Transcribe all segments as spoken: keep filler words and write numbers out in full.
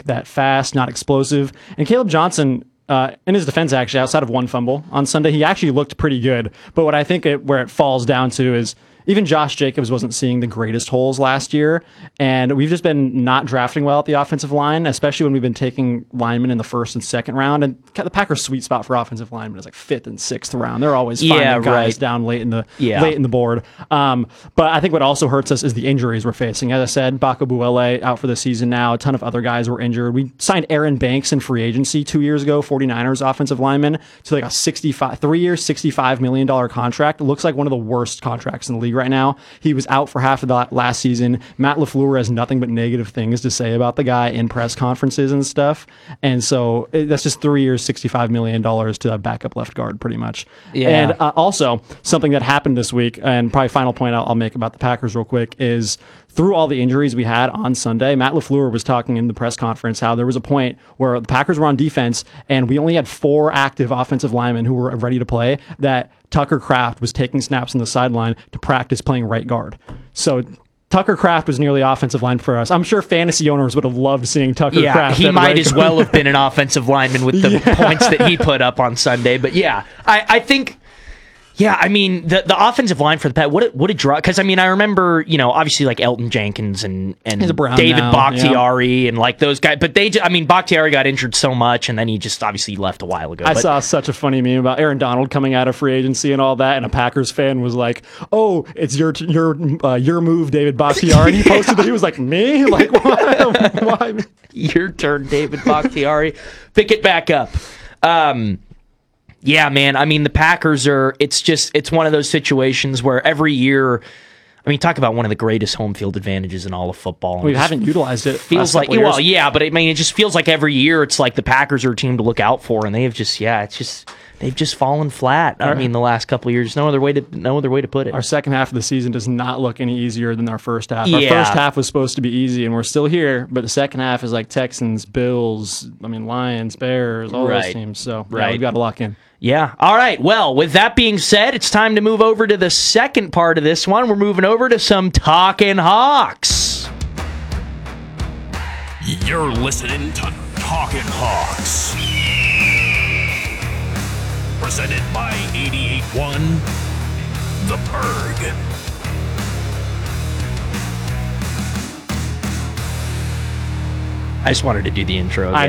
quick, that fast, not explosive. And Caleb Johnson, uh, in his defense, actually, outside of one fumble on Sunday, he actually looked pretty good. But what I think it, where it falls down to is even Josh Jacobs wasn't seeing the greatest holes last year, and we've just been not drafting well at the offensive line, especially when we've been taking linemen in the first and second round. And the Packers' sweet spot for offensive linemen is like fifth and sixth round. They're always finding yeah, guys right. down late in the yeah. late in the board. Um, but I think what also hurts us is the injuries we're facing. As I said, Baka Buele out for the season now. A ton of other guys were injured. We signed Aaron Banks in free agency two years ago, 49ers offensive lineman, to like a sixty-five, three-year, sixty-five million dollars contract. It looks like one of the worst contracts in the league right now. He was out for half of the last season. Matt LaFleur has nothing but negative things to say about the guy in press conferences and stuff. And so it, that's just three years, sixty-five million dollars to a backup left guard, pretty much. Yeah. And uh, also, something that happened this week, and probably final point I'll, I'll make about the Packers real quick, is through all the injuries we had on Sunday, Matt LaFleur was talking in the press conference how there was a point where the Packers were on defense and we only had four active offensive linemen who were ready to play, that Tucker Kraft was taking snaps on the sideline to practice playing right guard. So Tucker Kraft was nearly offensive line for us. I'm sure fantasy owners would have loved seeing Tucker yeah, Kraft. he might right as guard. well have been an offensive lineman with the yeah. points that he put up on Sunday. But yeah, I, I think... Yeah, I mean, the the offensive line for the Pat, what, what a draw. Because, I mean, I remember, you know, obviously, like, Elton Jenkins and, and David now, Bakhtiari yeah. and, like, those guys. But they, I mean, Bakhtiari got injured so much, and then he just obviously left a while ago. I but, saw such a funny meme about Aaron Donald coming out of free agency and all that, and a Packers fan was like, oh, it's your your uh, your move, David Bakhtiari. And he posted that he was like, me? Like, why? why? Your turn, David Bakhtiari. Pick it back up. Um... Yeah, man. I mean, the Packers are, it's just, it's one of those situations where every year, I mean, talk about one of the greatest home field advantages in all of football. We haven't utilized it. Feels like, well, yeah, but I mean, it just feels like every year it's like the Packers are a team to look out for, and they have just, yeah, it's just, they've just fallen flat. I mean, the last couple of years, no other way to, no other way to put it. Our second half of the season does not look any easier than our first half. Yeah. Our first half was supposed to be easy, and we're still here, but the second half is like Texans, Bills, I mean, Lions, Bears, all right. those teams. So, yeah, right. we've got to lock in. Yeah. All right. Well, with that being said, it's time to move over to the second part of this one. We're moving over to some Talkin' Hawks. You're listening to Talkin' Hawks. Presented by eighty-eight point one The Berg. I just wanted to do the intro again.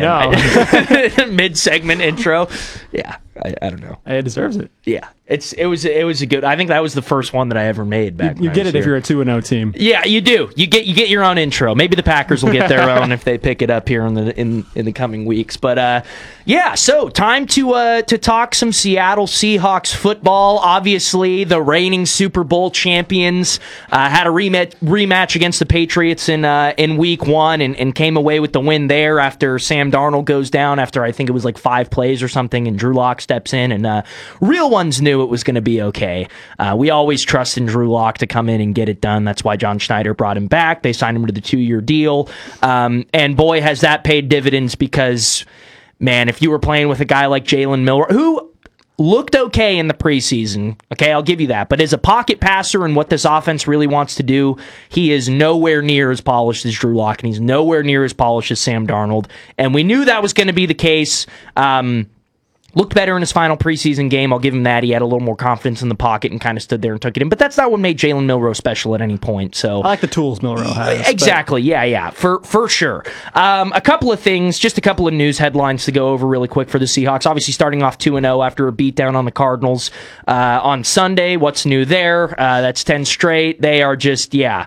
I know. Mid-segment intro. Yeah, I, I don't know. It deserves it. Yeah, it's it was it was a good. I think that was the first one that I ever made back. You, you get it here. if you're a two and oh team. Yeah, you do. You get you get your own intro. Maybe the Packers will get their own if they pick it up here in the in, in the coming weeks. But uh, yeah, so time to uh, to talk some Seattle Seahawks football. Obviously, the reigning Super Bowl champions uh, had a rematch rematch against the Patriots in uh, in Week One and, and came away with the win there after Sam Darnold goes down after I think it was like five plays or something, and Drew Lock steps in, and uh, real ones knew it was going to be okay. Uh, we always trust in Drew Lock to come in and get it done. That's why John Schneider brought him back. They signed him to the two-year deal, um, and boy, has that paid dividends because, man, if you were playing with a guy like Jalen Milroe, who looked okay in the preseason, okay, I'll give you that, but as a pocket passer and what this offense really wants to do, he is nowhere near as polished as Drew Lock, and he's nowhere near as polished as Sam Darnold, and we knew that was going to be the case. Um, Looked better in his final preseason game. I'll give him that. He had a little more confidence in the pocket and kind of stood there and took it in. But that's not what made Jalen Milroe special at any point. So I like the tools Milroe has. Exactly. But. Yeah, yeah, for for sure. Um, a couple of things, just a couple of news headlines to go over really quick for the Seahawks. Obviously, starting off two and oh after a beatdown on the Cardinals uh, on Sunday. What's new there? Uh, that's ten straight. They are just, yeah,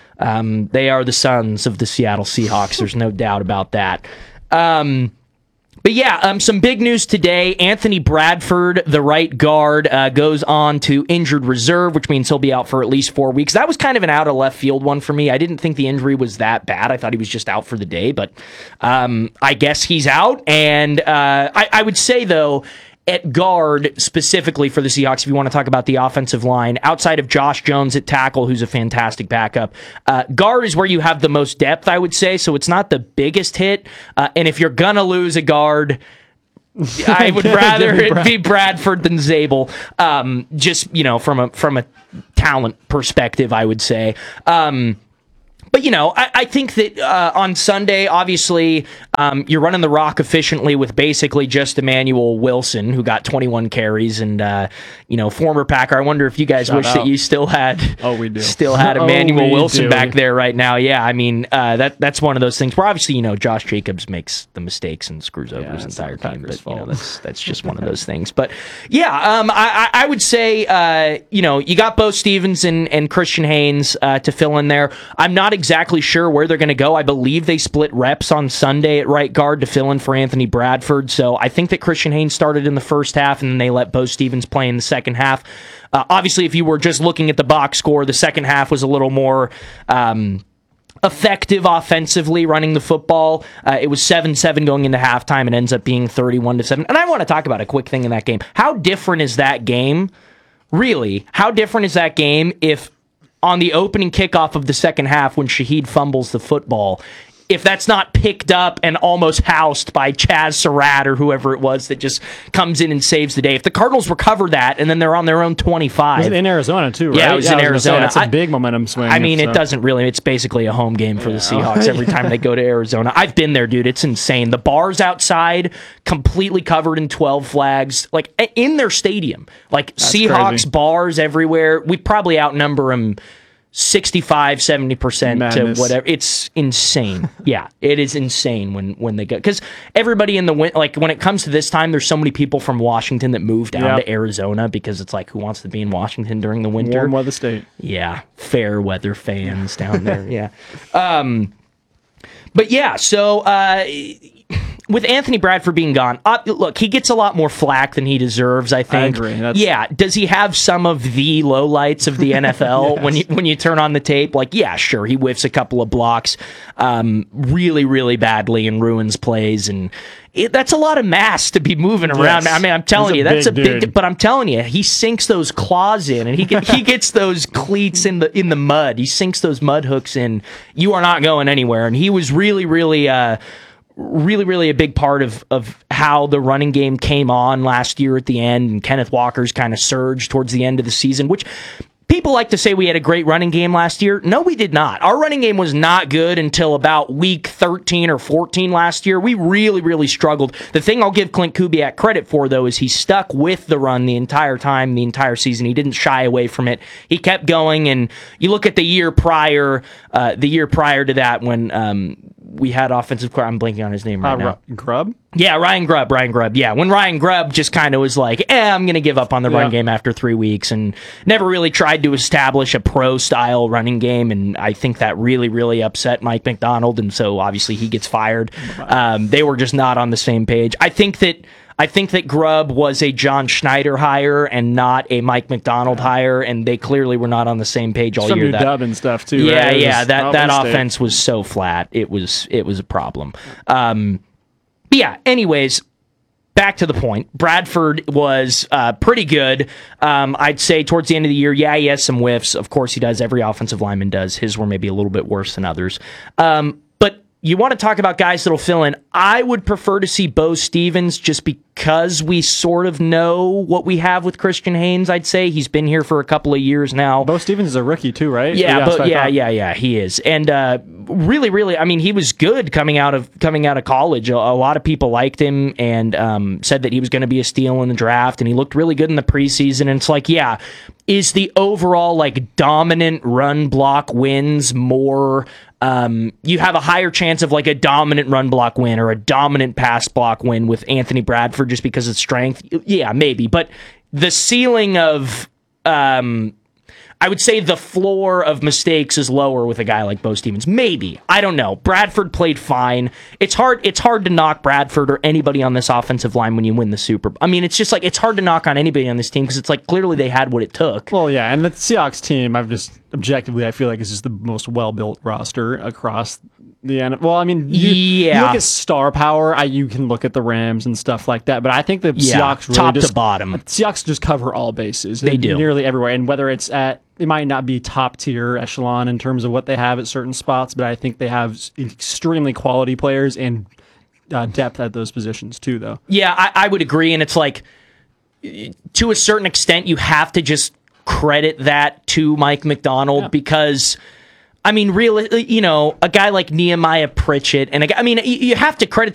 um, they are the sons of the Seattle Seahawks. There's no doubt about that. Um But yeah, um, some big news today. Anthony Bradford, the right guard, uh, goes on to injured reserve, which means he'll be out for at least four weeks. That was kind of an out of left field one for me. I didn't think the injury was that bad. I thought he was just out for the day, but um, I guess he's out. And uh, I, I would say, though, at guard, specifically for the Seahawks, if you want to talk about the offensive line, outside of Josh Jones at tackle, who's a fantastic backup, uh, guard is where you have the most depth, I would say, so it's not the biggest hit. Uh, and if you're going to lose a guard, I would rather it be Bradford than Zabel, um, just, you know, from a from a talent perspective, I would say. Um But, you know, I, I think that uh, on Sunday, obviously, Um, you're running the rock efficiently with basically just Emmanuel Wilson, who got twenty-one carries, and uh, you know, former Packer. I wonder if you guys Shout wish out. that you still had, Oh, we do. still had Oh, Emmanuel we Wilson do. back there right now. Yeah, I mean, uh, that that's one of those things where obviously, you know, Josh Jacobs makes the mistakes and screws over Yeah, his it's entire the team, Packers' but you know, fault. that's that's just one of those things. But yeah, um, I, I I would say, uh, you know, you got Bo Stevens and, and Christian Haynes uh, to fill in there. I'm not exactly sure where they're going to go. I believe they split reps on Sunday at right guard to fill in for Anthony Bradford. So I think that Christian Haynes started in the first half, and then they let Bo Stevens play in the second half. Uh, obviously, if you were just looking at the box score, the second half was a little more Um, effective offensively running the football. Uh, it was seven seven going into halftime. It ends up being thirty-one to seven. And I want to talk about a quick thing in that game. How different is that game? Really? How different is that game if on the opening kickoff of the second half when Shaheed fumbles the football, if that's not picked up and almost housed by Chaz Surratt or whoever it was that just comes in and saves the day? If the Cardinals recover that and then they're on their own twenty-five. Was it in Arizona too, right? Yeah, it was in I gonna Arizona. Say, that's a I- big momentum swing. I mean, so. it doesn't really. It's basically a home game for the Seahawks every time they go to Arizona. I've been there, dude. It's insane. The bars outside, completely covered in twelve flags, like a- in their stadium. Like Seahawks crazy. bars everywhere. We probably outnumber them sixty-five, seventy percent to Madness. whatever. It's insane. Yeah, it is insane when when they go, because everybody in the win, like when it comes to this time, there's so many people from Washington that move down Yep. to Arizona because it's like, who wants to be in Washington during the winter? Warm weather state. Yeah, fair weather fans down there. Yeah. Um, but yeah, so uh, with Anthony Bradford being gone, uh, look, he gets a lot more flack than he deserves, I think. agree. That's- Yeah. Does he have some of the lowlights of the N F L Yes. when you when you turn on the tape? Like, yeah, sure, he whiffs a couple of blocks um, really, really badly and ruins plays, and it, that's a lot of mass to be moving around. Yes. I mean, I'm telling He's you, a that's a big big. dude. But I'm telling you, he sinks those claws in, and he get, he gets those cleats in the in the mud. He sinks those mud hooks in. You are not going anywhere. And he was really, really, uh, really, really a big part of of how the running game came on last year at the end. And Kenneth Walker's kind of surged towards the end of the season, which. People like to say we had a great running game last year. No, we did not. Our running game was not good until about week thirteen or fourteen last year. We really, really struggled. The thing I'll give Clint Kubiak credit for, though, is he stuck with the run the entire time, the entire season. He didn't shy away from it. He kept going, and you look at the year prior, uh, the year prior to that when um, we had offensive coordinator. I'm blanking on his name right Uh, now. Ru- Grubb? Yeah, Ryan Grubb, Ryan Grubb. Yeah, when Ryan Grubb just kind of was like, eh, I'm going to give up on the run Yeah. game after three weeks and never really tried to establish a pro-style running game, and I think that really, really upset Mike McDonald, and so obviously he gets fired. Um, they were just not on the same page. I think that I think that Grubb was a John Schneider hire and not a Mike McDonald hire, and they clearly were not on the same page all Some year. new That- dub and stuff too. yeah, right? It yeah. was That not that one state. offense was so flat. It was it was a problem. Um, yeah. Anyways, back to the point. Bradford was uh, pretty good. Um, I'd say towards the end of the year, yeah, he has some whiffs. Of course, he does. Every offensive lineman does. His were maybe a little bit worse than others. Um, but you want to talk about guys that'll fill in. I would prefer to see Bo Stevens just because we sort of know what we have with Christian Haynes. I'd say he's been here for a couple of years now. Bo Stevens is a rookie too, right? Yeah, that's but what I yeah, thought. yeah, yeah, he is, and uh, really, really, I mean, he was good coming out of coming out of college. A, a lot of people liked him and um, said that he was going to be a steal in the draft, and he looked really good in the preseason. And it's like, yeah, is the overall like dominant run block wins more? Um, you have a higher chance of like a dominant run block win or a dominant pass block win with Anthony Bradford just because of strength. Yeah, maybe, but the ceiling of um, I would say the floor of mistakes is lower with a guy like Bo Stevens. Maybe. I don't know. Bradford played fine. It's hard it's hard to knock Bradford or anybody on this offensive line when you win the Super Bowl. I mean, it's just like it's hard to knock on anybody on this team because it's like clearly they had what it took. Well, yeah, and the Seahawks team, I've just objectively, I feel like is just the most well-built roster across the N F L. Well, I mean, you, Yeah. you look at star power, I, you can look at the Rams and stuff like that, but I think the Yeah, Seahawks really top to just, bottom. Seahawks just cover all bases. They do. nearly everywhere, and whether it's at it might not be top tier echelon in terms of what they have at certain spots, but I think they have extremely quality players and uh, depth at those positions too, though. Yeah, I, I would agree. And it's like, to a certain extent, you have to just credit that to Mike McDonald Yeah. because I mean, really, you know, a guy like Nehemiah Pritchett, and a guy, I mean, you, you have to credit